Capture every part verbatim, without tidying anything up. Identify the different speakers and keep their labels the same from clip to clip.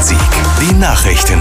Speaker 1: Rhein-Sieg. Die Nachrichten.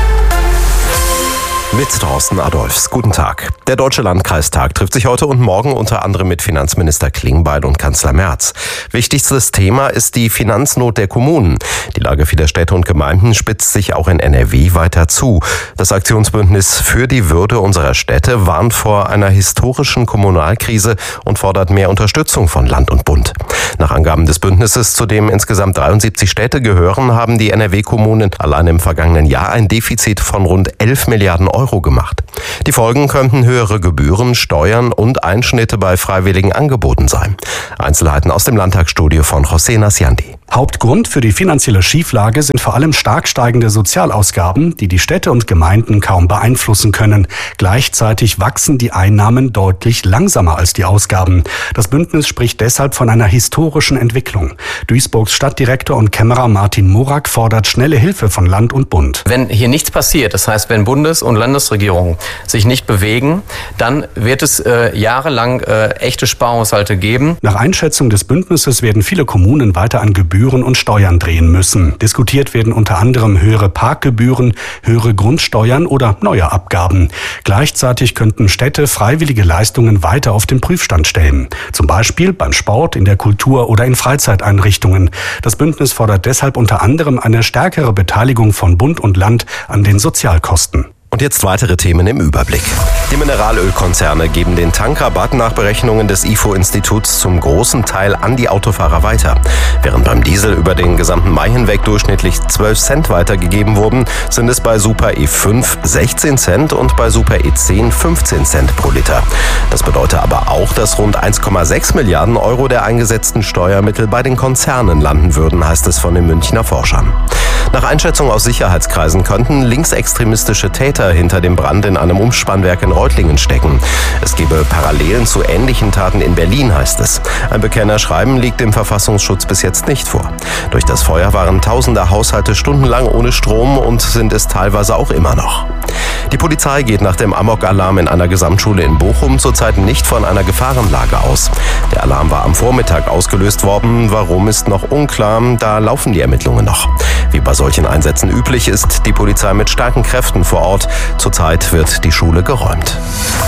Speaker 2: Mit Thorsten Adolphs. Guten Tag. Der Deutsche Landkreistag trifft sich heute und morgen unter anderem mit Finanzminister Klingbeil und Kanzler Merz. Wichtigstes Thema ist die Finanznot der Kommunen. Die Lage vieler Städte und Gemeinden spitzt sich auch in N R W weiter zu. Das Aktionsbündnis für die Würde unserer Städte warnt vor einer historischen Kommunalkrise und fordert mehr Unterstützung von Land und Bund. Nach Angaben des Bündnisses, zu dem insgesamt dreiundsiebzig Städte gehören, haben die N R W-Kommunen allein im vergangenen Jahr ein Defizit von rund elf Milliarden Euro gemacht. Die Folgen könnten höhere Gebühren, Steuern und Einschnitte bei freiwilligen Angeboten sein. Einzelheiten aus dem Landtagsstudio von José Nasciandi.
Speaker 3: Hauptgrund für die finanzielle Schieflage sind vor allem stark steigende Sozialausgaben, die die Städte und Gemeinden kaum beeinflussen können. Gleichzeitig wachsen die Einnahmen deutlich langsamer als die Ausgaben. Das Bündnis spricht deshalb von einer historischen Entwicklung. Duisburgs Stadtdirektor und Kämmerer Martin Morak fordert schnelle Hilfe von Land und Bund.
Speaker 4: Wenn hier nichts passiert, das heißt, wenn Bundes- und Landesregierungen sich nicht bewegen, dann wird es äh, jahrelang äh, echte Sparhaushalte geben.
Speaker 3: Nach Einschätzung des Bündnisses werden viele Kommunen weiter an Gebühren und Steuern drehen müssen. Diskutiert werden unter anderem höhere Parkgebühren, höhere Grundsteuern oder neue Abgaben. Gleichzeitig könnten Städte freiwillige Leistungen weiter auf den Prüfstand stellen. Zum Beispiel beim Sport, in der Kultur oder in Freizeiteinrichtungen. Das Bündnis fordert deshalb unter anderem eine stärkere Beteiligung von Bund und Land an den Sozialkosten.
Speaker 2: Und jetzt weitere Themen im Überblick. Die Mineralölkonzerne geben den Tankrabatt nach Berechnungen des I F O-Instituts zum großen Teil an die Autofahrer weiter. Während beim Diesel über den gesamten Mai hinweg durchschnittlich zwölf Cent weitergegeben wurden, sind es bei Super E fünf sechzehn Cent und bei Super E zehn fünfzehn Cent pro Liter. Das bedeutet aber auch, dass rund eins Komma sechs Milliarden Euro der eingesetzten Steuermittel bei den Konzernen landen würden, heißt es von den Münchner Forschern. Nach Einschätzung aus Sicherheitskreisen könnten linksextremistische Täter hinter dem Brand in einem Umspannwerk in Reutlingen stecken. Es gebe Parallelen zu ähnlichen Taten in Berlin, heißt es. Ein Bekennerschreiben liegt dem Verfassungsschutz bis jetzt nicht vor. Durch das Feuer waren tausende Haushalte stundenlang ohne Strom und sind es teilweise auch immer noch. Die Polizei geht nach dem Amok-Alarm in einer Gesamtschule in Bochum zurzeit nicht von einer Gefahrenlage aus. Der Alarm war am Vormittag ausgelöst worden. Warum, ist noch unklar. Da laufen die Ermittlungen noch. Wie bei solchen Einsätzen üblich, ist die Polizei mit starken Kräften vor Ort. Zurzeit wird die Schule geräumt.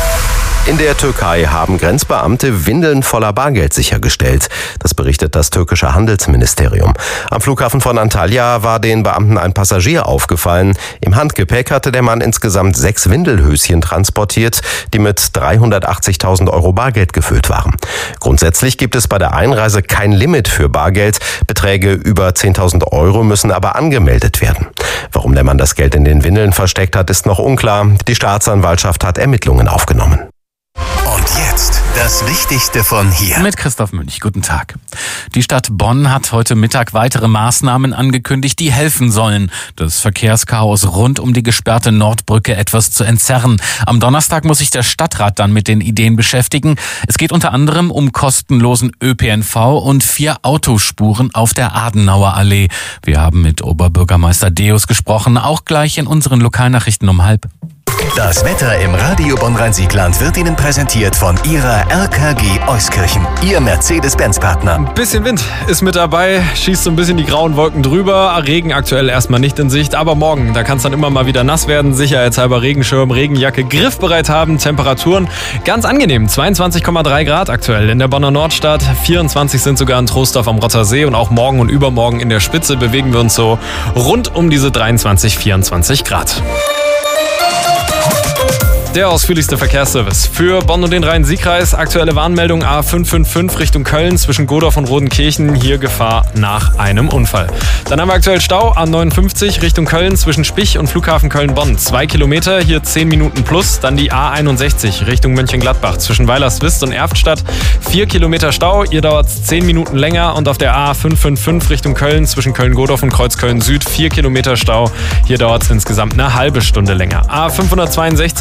Speaker 2: In der Türkei haben Grenzbeamte Windeln voller Bargeld sichergestellt. Das berichtet das türkische Handelsministerium. Am Flughafen von Antalya war den Beamten ein Passagier aufgefallen. Im Handgepäck hatte der Mann insgesamt sechs Windelhöschen transportiert, die mit dreihundertachtzigtausend Euro Bargeld gefüllt waren. Grundsätzlich gibt es bei der Einreise kein Limit für Bargeld. Beträge über zehntausend Euro müssen aber angemeldet werden. Warum der Mann das Geld in den Windeln versteckt hat, ist noch unklar. Die Staatsanwaltschaft hat Ermittlungen aufgenommen.
Speaker 1: Und jetzt das Wichtigste von hier.
Speaker 5: Mit Christoph Münch. Guten Tag. Die Stadt Bonn hat heute Mittag weitere Maßnahmen angekündigt, die helfen sollen, das Verkehrschaos rund um die gesperrte Nordbrücke etwas zu entzerren. Am Donnerstag muss sich der Stadtrat dann mit den Ideen beschäftigen. Es geht unter anderem um kostenlosen Ö P N V und vier Autospuren auf der Adenauer Allee. Wir haben mit Oberbürgermeister Deus gesprochen, auch gleich in unseren Lokalnachrichten um halb.
Speaker 1: Das Wetter im Radio Bonn-Rhein-Siegland wird Ihnen präsentiert von Ihrer R K G Euskirchen, Ihr Mercedes-Benz-Partner.
Speaker 6: Ein bisschen Wind ist mit dabei, schießt so ein bisschen die grauen Wolken drüber. Regen aktuell erstmal nicht in Sicht, aber morgen, da kann es dann immer mal wieder nass werden. Sicherheitshalber Regenschirm, Regenjacke griffbereit haben. Temperaturen ganz angenehm, zweiundzwanzig Komma drei Grad aktuell in der Bonner Nordstadt. vierundzwanzig sind sogar in Troisdorf am Rottersee und auch morgen und übermorgen in der Spitze bewegen wir uns so rund um diese dreiundzwanzig, vierundzwanzig Grad. Der ausführlichste Verkehrsservice für Bonn und den Rhein-Sieg-Kreis. Aktuelle Warnmeldung A fünf fünf fünf Richtung Köln zwischen Godorf und Rodenkirchen. Hier Gefahr nach einem Unfall. Dann haben wir aktuell Stau A neunundfünfzig Richtung Köln zwischen Spich und Flughafen Köln-Bonn. Zwei Kilometer, hier zehn Minuten plus. Dann die A einundsechzig Richtung Mönchengladbach zwischen Weilerswist und Erftstadt. Vier Kilometer Stau, hier dauert es zehn Minuten länger. Und auf der A fünf fünf fünf Richtung Köln zwischen Köln-Godorf und Kreuzköln-Süd. Vier Kilometer Stau, hier dauert es insgesamt eine halbe Stunde länger. A fünfhundertzweiundsechzig Richtung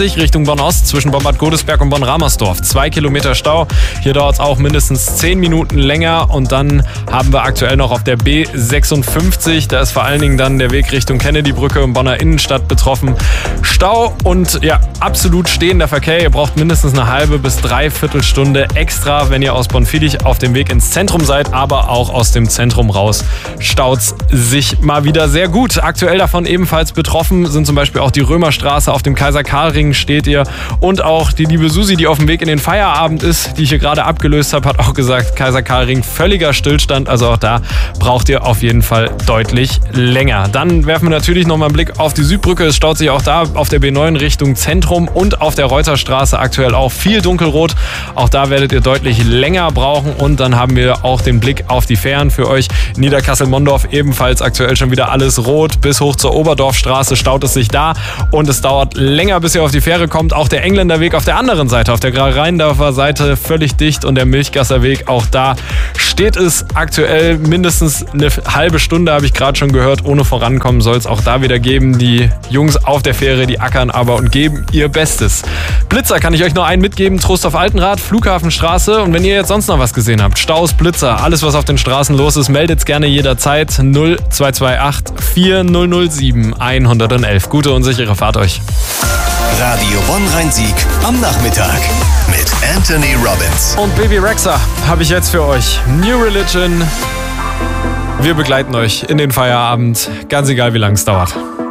Speaker 6: Bonn-Ost zwischen Bonn-Bad Godesberg und Bonn-Ramersdorf. Zwei Kilometer Stau. Hier dauert es auch mindestens zehn Minuten länger. Und dann haben wir aktuell noch auf der B sechsundfünfzig, da ist vor allen Dingen dann der Weg Richtung Kennedy-Brücke und Bonner Innenstadt betroffen. Stau und ja, absolut stehender Verkehr. Ihr braucht mindestens eine halbe bis dreiviertel Stunde extra, wenn ihr aus Bonn-Viedig auf dem Weg ins Zentrum seid, aber auch aus dem Zentrum raus staut's sich mal wieder sehr gut. Aktuell davon ebenfalls betroffen sind zum Beispiel auch die Römerstraße, auf dem Kaiser-Karl-Ring steht ihr, und auch die liebe Susi, die auf dem Weg in den Feierabend ist, die ich hier gerade abgelöst habe, hat auch gesagt, Kaiser-Karl-Ring völliger Stillstand, also auch da braucht ihr auf jeden Fall deutlich länger. Dann werfen wir natürlich nochmal einen Blick auf die Südbrücke. Es staut sich auch da auf der B neun Richtung Zentrum und auf der Reuterstraße aktuell auch viel dunkelrot. Auch da werdet ihr deutlich länger brauchen, und dann haben wir auch den Blick auf die Fähren für euch. Niederkassel-Mondorf ebenfalls aktuell schon wieder alles rot. Bis hoch zur Oberdorfstraße staut es sich da, und es dauert länger, bis ihr auf die Fähre kommt. Auch der Engländerweg auf der anderen Seite, auf der Graf-Rheindorfer Seite völlig dicht, und der Milchgasserweg, auch da steht es aktuell mindestens eine halbe Stunde, habe ich gerade schon gehört. Ohne Vorankommen soll es auch da wieder geben. Die Jungs auf der Fähre, die ackern aber und geben ihr Bestes. Blitzer kann ich euch noch einen mitgeben. Trostorf Altenrad, Flughafenstraße. Und wenn ihr jetzt sonst noch was gesehen habt, Staus, Blitzer, alles was auf den Straßen los ist, meldet's gerne jederzeit. null zwei zwei acht vier null null sieben eins eins eins. Gute und sichere Fahrt euch.
Speaker 1: Radio Bonn-Rhein-Sieg am Nachmittag mit Anthony Robbins.
Speaker 6: Und Baby Rexha habe ich jetzt für euch. New Religion. Wir begleiten euch in den Feierabend, ganz egal wie lange es dauert.